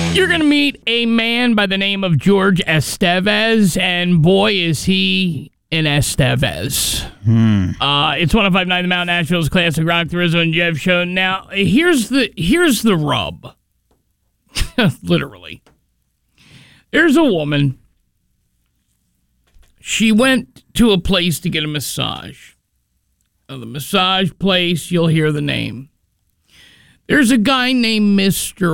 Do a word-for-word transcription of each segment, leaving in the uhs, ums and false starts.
You're going to meet a man by the name of George Estevez, and boy, is he an Estevez. Hmm. Uh, it's one oh five point nine The Mountain, Nashville's classic rock, the Rizzo and Jeff show. Now, here's the here's the rub. Literally. There's a woman. She went to a place to get a massage. Now, the massage place, you'll hear the name. There's a guy named Mister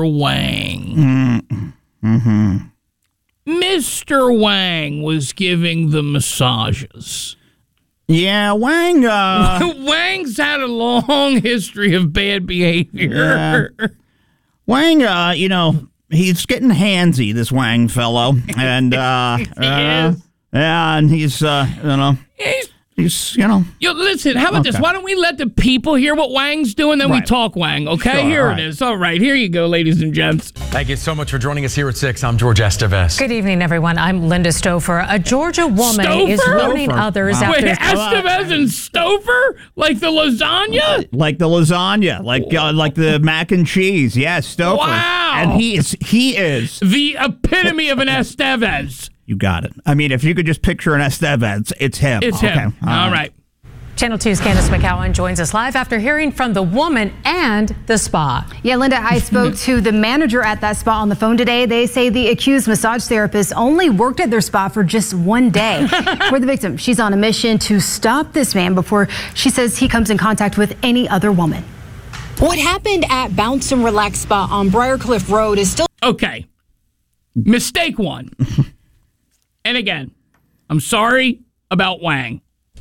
Wang. Mm-hmm. Mister Wang was giving the massages. Yeah, Wang. Uh, Wang's had a long history of bad behavior. Yeah. Wang, uh, you know, he's getting handsy, this Wang fellow. And, uh, He uh, is. yeah, and he's, uh, you know, He's, he's, you know. yo, listen, how about this? Okay. Why don't we let the people hear what Wang's doing, then we Right. talk Wang, okay? Sure, here all it right. is. All right, here you go, ladies and gents. Thank you so much for joining us here at six. I'm George Estevez. Good evening, everyone. I'm Linda Stouffer. A Georgia woman Stouffer? is warning Stouffer. others Wow. after... Wait, Estevez and Stouffer? Like the lasagna? Like the lasagna, like uh, like the mac and cheese. Yes, Stouffer. Wow. And he is, he is. The epitome of an Estevez. You got it. I mean, if you could just picture an Estevez, it's him. It's Okay. him. All right. Channel two's Candace McCowan joins us live after hearing from the woman and the spa. Yeah, Linda, I spoke to the manager at that spa on the phone today. They say the accused massage therapist only worked at their spa for just one day. For the victim, she's on a mission to stop this man before she says he comes in contact with any other woman. What happened at Bounce and Relax Spa on Briarcliff Road is still... Okay. Mistake one. And again, I'm sorry about Wang.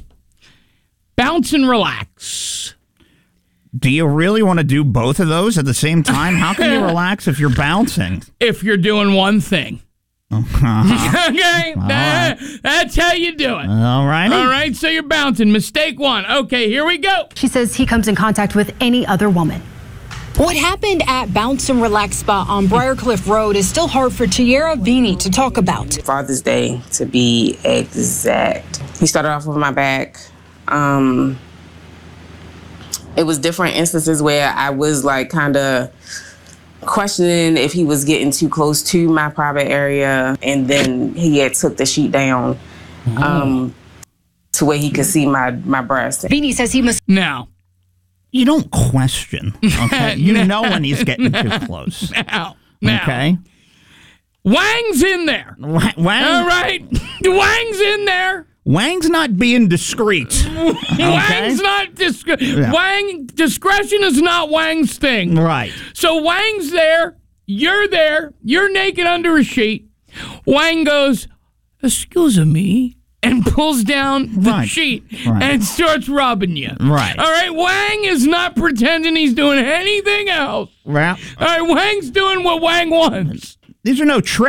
Bounce and relax. Do you really want to do both of those at the same time? How can you relax if you're bouncing? If you're doing one thing. Uh-huh. Okay? That- that's how you do it. All righty. All right, so you're bouncing. Mistake one. Okay, here we go. She says he comes in contact with any other woman. What happened at Bounce and Relax Spa on Briarcliff Road is still hard for Tierra Vini to talk about. Father's Day, to be exact. He started off with my back. Um, it was different instances where I was like kind of questioning if he was getting too close to my private area, and then he had took the sheet down um, to where he could see my, my breast. Vini says he must... Now. You don't question, okay? You know when he's getting too close. Now. Now. Okay? Wang's in there. Wang, Wang, All right? Wang's in there. Wang's not being discreet. Wang's not discre- Yeah. Wang discretion is not Wang's thing. Right. So Wang's there, you're there, you're naked under a sheet. Wang goes, "Excuse me," and pulls down the Right. sheet Right. and starts rubbing you. Right. All right, Wang is not pretending he's doing anything else. Well, All right, Wang's doing what Wang wants. these are no tricks.